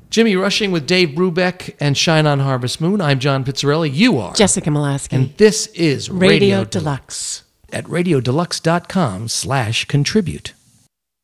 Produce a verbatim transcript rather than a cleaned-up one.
Jimmy Rushing with Dave Brubeck and Shine on Harvest Moon. I'm John Pizzarelli. You are Jessica Molaski. And this is Radio, Radio Deluxe. At radiodeluxe.com slash contribute.